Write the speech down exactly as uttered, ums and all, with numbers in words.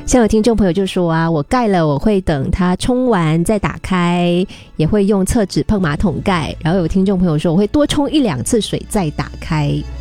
像有听众朋友就说啊，我盖了我会等它冲完再打开，也会用厕纸碰马桶盖，然后有听众朋友说我会多冲一两次水再打开。